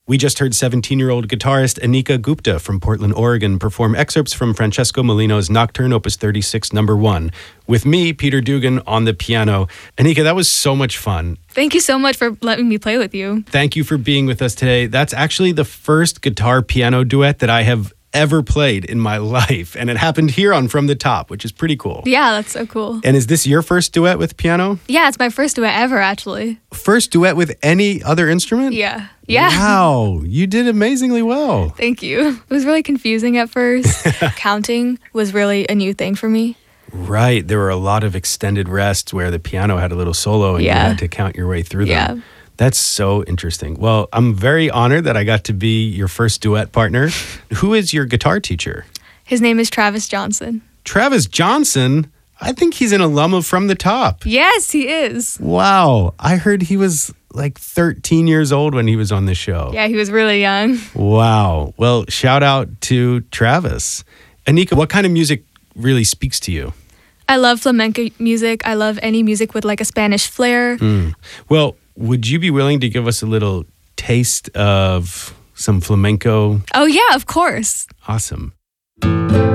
We just heard 17-year-old guitarist Anika Gupta from Portland, Oregon, perform excerpts from Francesco Molino's Nocturne Opus 36, No. 1, with me, Peter Dugan, on the piano. Anika, that was so much fun. Thank you so much for letting me play with you. Thank you for being with us today. That's actually the first guitar-piano duet that I have ever played in my life, and it happened here on From the Top, which is pretty cool. Yeah, that's so cool. And is this your first duet with piano? Yeah, it's my first duet ever, actually. First duet with any other instrument? Yeah. Wow, you did amazingly well. Thank you. It was really confusing at first. Counting was really a new thing for me. Right, there were a lot of extended rests where the piano had a little solo and you had to count your way through them. Yeah. That's so interesting. Well, I'm very honored that I got to be your first duet partner. Who is your guitar teacher? His name is Travis Johnson. Travis Johnson? I think he's an alum of From the Top. Yes, he is. Wow. I heard he was like 13 years old when he was on the show. Yeah, he was really young. Wow. Well, shout out to Travis. Anika, what kind of music really speaks to you? I love flamenco music. I love any music with like a Spanish flair. Well, would you be willing to give us a little taste of some flamenco? Oh, yeah, of course. Awesome.